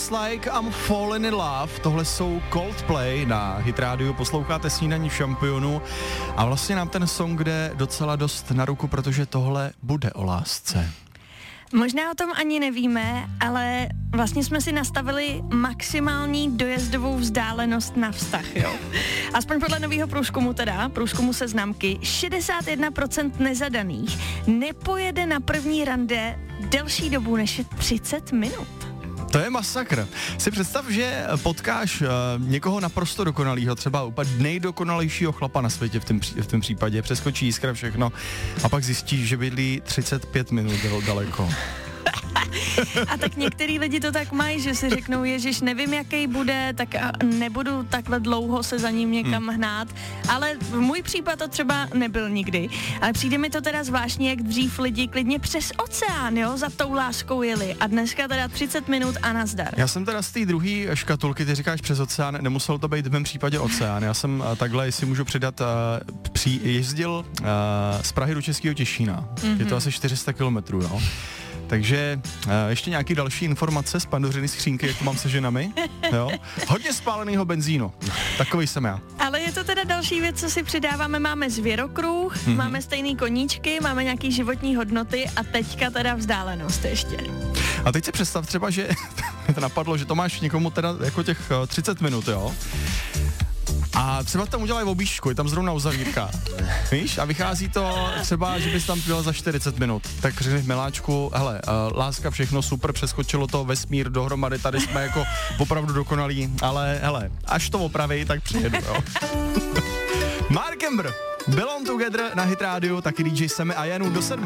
Just Like I'm Falling in Love, tohle jsou Coldplay na Hit Radio, posloucháte Snídaní v Šampionu a vlastně nám ten song jde docela dost na ruku, protože tohle bude o lásce. Možná o tom ani nevíme, ale vlastně jsme si nastavili maximální dojezdovou vzdálenost na vztah, jo. Aspoň podle nového průzkumu průzkumu Seznamky, 61% nezadaných nepojede na první rande delší dobu než 30 minut. To je masakr. Si představ, že potkáš někoho naprosto dokonalýho, třeba úplně nejdokonalejšího chlapa na světě v tom případě, přeskočí jiskra všechno a pak zjistíš, že bydlí 35 minut daleko. A tak některý lidi to tak mají, že si řeknou, ježiš, nevím, jaký bude, tak nebudu takhle dlouho se za ním někam hnát, ale v můj případ to třeba nebyl nikdy. Ale přijde mi to teda zvláštně, jak dřív lidi klidně přes oceán, jo, za tou láskou jeli a dneska teda 30 minut a nazdar. Já jsem teda z té druhé škatulky, ty říkáš přes oceán, nemusel to být v mém případě oceán. Já jsem takhle, jestli můžu přidat, jezdil z Prahy do Českého Těšína. Je to asi 400 kilometrů, jo. Takže ještě nějaký další informace z Pandořiny skřínky, jak to mám se ženami, jo? Hodně spálenýho benzínu, takový jsem já. Ale je to teda další věc, co si přidáváme, máme zvěrokruh, máme stejný koníčky, máme nějaký životní hodnoty a teďka teda vzdálenost ještě. A teď si představ třeba, že mě to napadlo, že to máš někomu teda jako těch 30 minut, jo? A třeba tam udělají objížďku, je tam zrovna uzavírka, víš? A vychází to třeba, že bys tam byl za 40 minut. Tak řekneš miláčku, hele, láska, všechno super, přeskočilo to vesmír dohromady, tady jsme jako opravdu dokonalí, ale hele, až to opraví, tak přijedu, jo. Mark Ember, Belong Together na Hit Radio, taky DJ Semi a Janu do 7.